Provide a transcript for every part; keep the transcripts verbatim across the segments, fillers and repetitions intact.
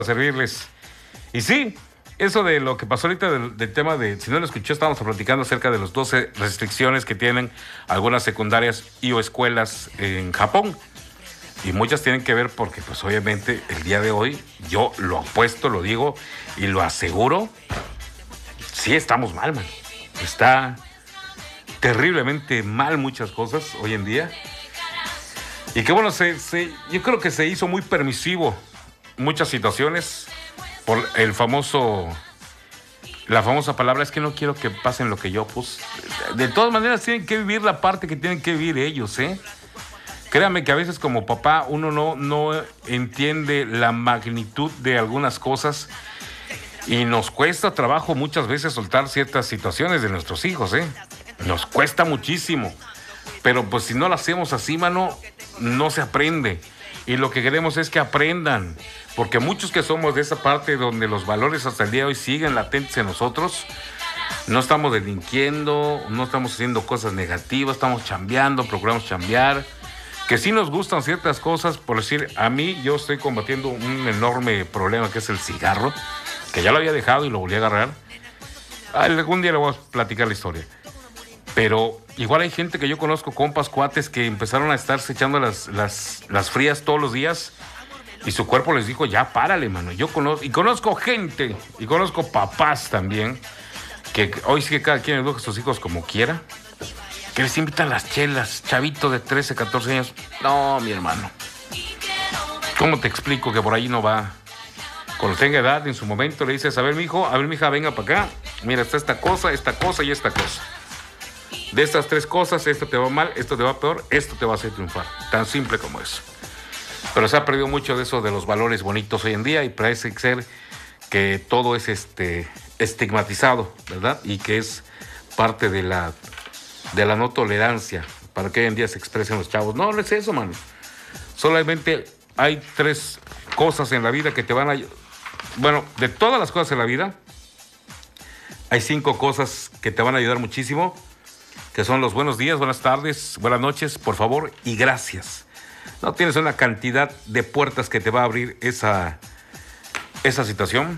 servirles. Y sí, eso de lo que pasó ahorita del, del tema de, si no lo escuchó, estábamos platicando acerca de las doce restricciones que tienen algunas secundarias y o escuelas en Japón. Y muchas tienen que ver porque, pues obviamente, el día de hoy, yo lo apuesto, lo digo y lo aseguro, sí estamos mal, man. Está terriblemente mal muchas cosas hoy en día. Y que bueno, se, se, yo creo que se hizo muy permisivo muchas situaciones por el famoso, la famosa palabra, es que no quiero que pasen lo que yo, pues, de todas maneras tienen que vivir la parte que tienen que vivir ellos, ¿eh? Créanme que a veces como papá uno no, no entiende la magnitud de algunas cosas y nos cuesta trabajo muchas veces soltar ciertas situaciones de nuestros hijos, ¿eh? Nos cuesta muchísimo, pero pues si no lo hacemos así, mano, no se aprende. Y lo que queremos es que aprendan, porque muchos que somos de esa parte donde los valores hasta el día de hoy siguen latentes en nosotros, no estamos delinquiendo, no estamos haciendo cosas negativas, estamos chambeando, procuramos chambear, que sí nos gustan ciertas cosas. Por decir, a mí yo estoy combatiendo un enorme problema que es el cigarro, que ya lo había dejado y lo volví a agarrar. Algún día le voy a platicar la historia. Pero igual hay gente que yo conozco, compas, cuates, que empezaron a estarse echando las, las, las frías todos los días y su cuerpo les dijo, ya párale, mano. Yo conozco, y conozco gente, y conozco papás también, que hoy sí que cada quien educa a sus hijos como quiera, que les invitan las chelas, chavito de trece, catorce años. No, mi hermano, ¿cómo te explico que por ahí no va? Cuando tenga edad, en su momento le dices, a ver, mijo, a ver, mija, venga para acá. Mira, está esta cosa, esta cosa y esta cosa. De estas tres cosas, esto te va mal, esto te va peor, esto te va a hacer triunfar. Tan simple como eso. Pero se ha perdido mucho de eso de los valores bonitos hoy en día y parece ser que todo es este estigmatizado, ¿verdad? Y que es parte de la, de la no tolerancia para que hoy en día se expresen los chavos. No, no es eso, mano. Solamente hay tres cosas en la vida que te van a... Bueno, de todas las cosas en la vida, hay cinco cosas que te van a ayudar muchísimo, que son los buenos días, buenas tardes, buenas noches, por favor, y gracias. No tienes una cantidad de puertas que te va a abrir esa, esa situación.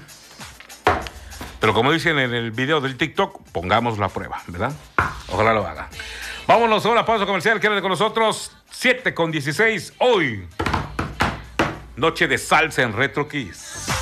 Pero como dicen en el video del TikTok, pongamos la prueba, ¿verdad? Ojalá lo haga. Vámonos a una pausa comercial. Quédate con nosotros. siete con dieciséis. Hoy, noche de salsa en Retro Kiss.